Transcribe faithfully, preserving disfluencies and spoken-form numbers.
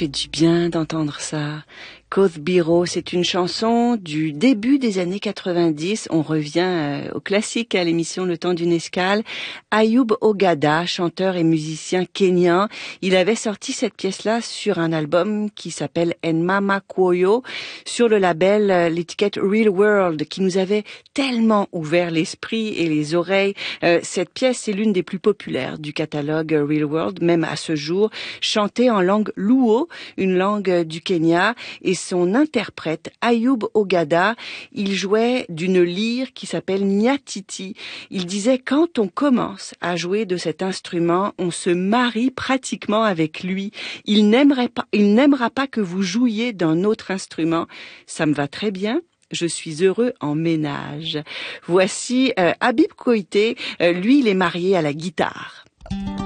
fait du bien d'entendre ça. Koth Biro, c'est une chanson du début des années quatre-vingt-dix. On revient euh, au classique à l'émission Le Temps d'une escale. Ayoub Ogada, chanteur et musicien kényan, il avait sorti cette pièce-là sur un album qui s'appelle Enmama Kwoyo, sur le label, euh, l'étiquette Real World, qui nous avait tellement ouvert l'esprit et les oreilles. Euh, cette pièce, c'est l'une des plus populaires du catalogue Real World, même à ce jour, chantée en langue luo, une langue du Kenya, et son interprète, Ayoub Ogada, il jouait d'une lyre qui s'appelle Nyatiti. Il disait, quand on commence à jouer de cet instrument, on se marie pratiquement avec lui. Il n'aimerait pas, il n'aimera pas que vous jouiez d'un autre instrument. Ça me va très bien. Je suis heureux en ménage. Voici euh, Habib Koité. Euh, lui, il est marié à la guitare.